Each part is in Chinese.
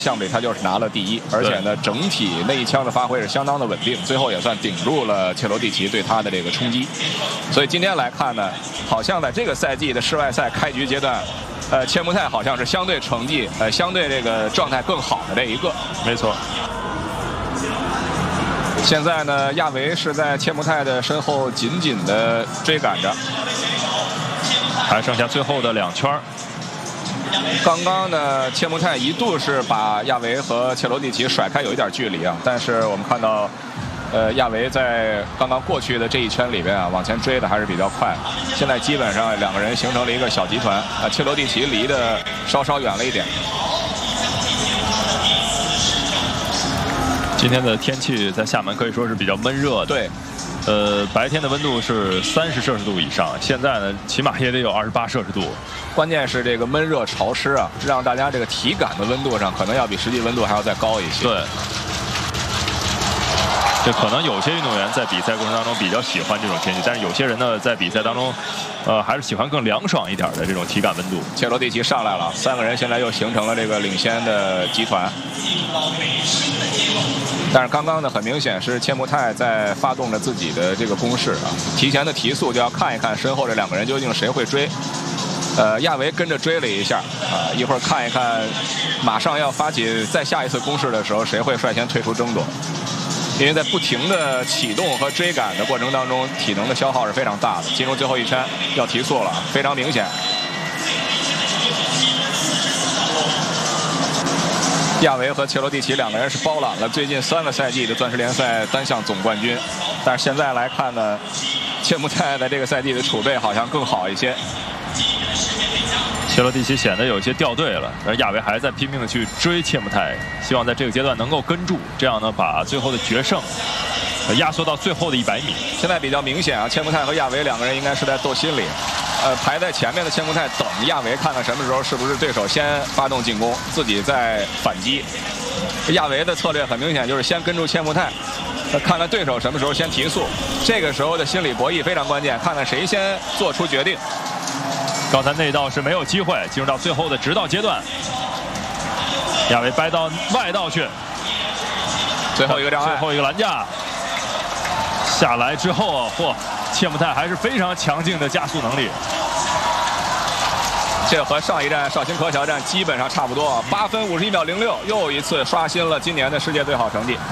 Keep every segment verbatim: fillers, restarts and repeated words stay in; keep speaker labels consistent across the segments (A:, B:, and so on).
A: 项目里他就是拿了第一，而且呢，整体那一枪的发挥是相当的稳定，最后也算顶住了切罗蒂奇对他的这个冲击。所以今天来看呢，好像在这个赛季的世外赛开局阶段，呃，切穆泰好像是相对成绩呃相对这个状态更好的这一个。
B: 没错。
A: 现在呢，亚维是在切穆泰的身后紧紧的追赶着，
B: 还剩下最后的两圈。
A: 刚刚呢，切穆泰一度是把亚维和切罗蒂奇甩开有一点距离啊，但是我们看到，呃，亚维在刚刚过去的这一圈里边啊，往前追的还是比较快。现在基本上两个人形成了一个小集团啊，切罗蒂奇离得稍稍远了一点。
B: 今天的天气在厦门可以说是比较闷热的。
A: 对。
B: 呃，白天的温度是三十摄氏度以上，现在呢，起码也得有二十八摄氏度。
A: 关键是这个闷热潮湿啊，让大家这个体感的温度上可能要比实际温度还要再高一些。
B: 对。这可能有些运动员在比赛过程当中比较喜欢这种天气，但是有些人呢，在比赛当中，呃，还是喜欢更凉爽一点的这种体感温度。
A: 切罗蒂奇上来了，三个人现在又形成了这个领先的集团。但是刚刚呢，很明显是切穆泰在发动着自己的这个攻势啊，提前的提速就要看一看身后这两个人究竟谁会追。呃，亚维跟着追了一下啊，一会儿看一看，马上要发起再下一次攻势的时候，谁会率先退出争夺？因为在不停的启动和追赶的过程当中，体能的消耗是非常大的。进入最后一圈要提速了，非常明显。亚维和切罗蒂奇两个人是包揽了最近三个赛季的钻石联赛单项总冠军，但是现在来看呢，切穆泰的这个赛季的储备好像更好一些。
B: 切罗蒂奇显得有些掉队了，而亚维还在拼命的去追切穆泰，希望在这个阶段能够跟住，这样呢把最后的决胜压缩到最后的一百米。
A: 现在比较明显啊，切穆泰和亚维两个人应该是在斗心理。呃，排在前面的切穆泰等亚维看看什么时候是不是对手先发动进攻，自己再反击。亚维的策略很明显就是先跟住切穆泰，看看对手什么时候先提速。这个时候的心理博弈非常关键，看看谁先做出决定。
B: 刚才内道是没有机会，进入到最后的直道阶段，亚维掰到外道去，
A: 最后一个障碍，
B: 最后一个栏架下来之后啊，嚯！切穆泰还是非常强劲的加速能力，
A: 这和上一站绍兴柯桥站基本上差不多，八分五十一秒零六，又一次刷新了今年的世界最好成绩。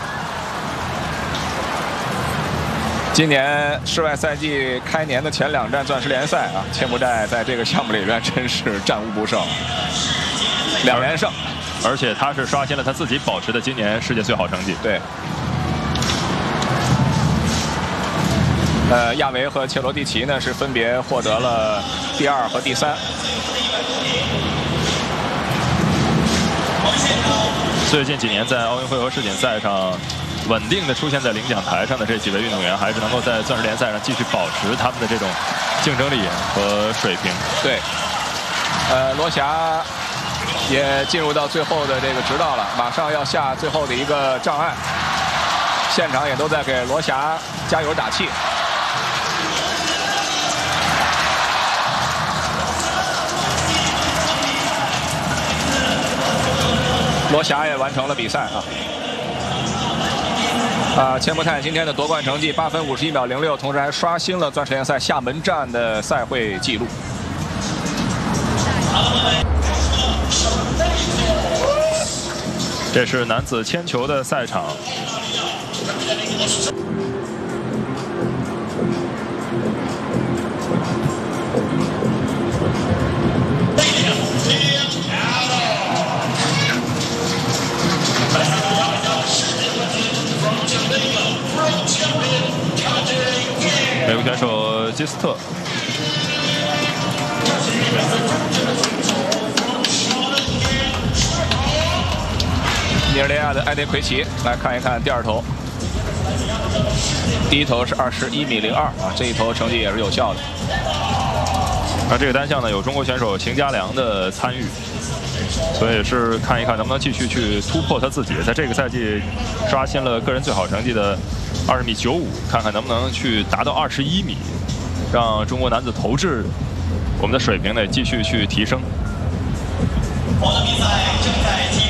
A: 今年世外赛季开年的前两站钻石联赛啊，切穆泰在这个项目里边真是战无不胜，两连胜，
B: 而且他是刷新了他自己保持的今年世界最好成绩。
A: 对。呃，亚维和切罗蒂奇呢是分别获得了第二和第三。
B: 最近几年在奥运会和世锦赛上稳定的出现在领奖台上的这几位运动员，还是能够在钻石联赛上继续保持他们的这种竞争力和水平。
A: 对，呃，罗霞也进入到最后的这个直道了，马上要下最后的一个障碍，现场也都在给罗霞加油打气。罗霞也完成了比赛啊！啊，切穆泰今天的夺冠成绩八分五十一秒零六，同时还刷新了钻石联赛厦门站的赛会纪录。
B: 这是男子铅球的赛场。美国选手基斯特，
A: 尼日利亚的埃德奎奇来看一看第二投，第一投是二十一米零二啊，这一投成绩也是有效的。
B: 而这个单项呢，有中国选手邢家良的参与，所以也是看一看能不能继续去突破他自己，在这个赛季刷新了个人最好成绩的二十米九五，看看能不能去达到二十一米，让中国男子投掷我们的水平呢继续去提升。我的比赛正在进